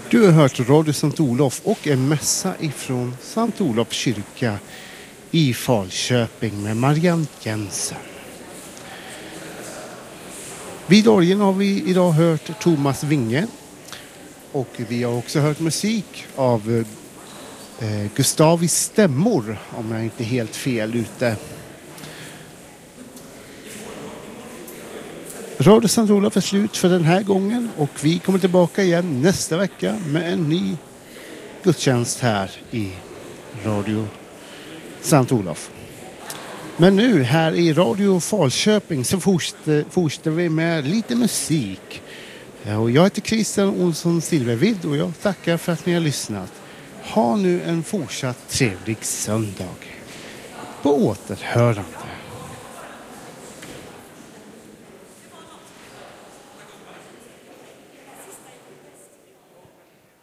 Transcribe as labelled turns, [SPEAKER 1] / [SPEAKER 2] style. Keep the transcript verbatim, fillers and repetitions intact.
[SPEAKER 1] Du har hört Radio Sankt Olof och en mässa ifrån Sankt Olof kyrka i Falköping med Marianne Jensen. Vid orgeln har vi idag hört Thomas Winge och vi har också hört musik av eh, Gustavis stämmor, om jag inte är helt fel ute. Radio Sankt Olof är slut för den här gången och vi kommer tillbaka igen nästa vecka med en ny gudstjänst här i Radio Sankt Olof. Men nu här i Radio Falköping så fortsätter vi med lite musik. Och jag heter Christian Olsson Silvervidd och jag tackar för att ni har lyssnat. Ha nu en fortsatt trevlig söndag. På återhörande.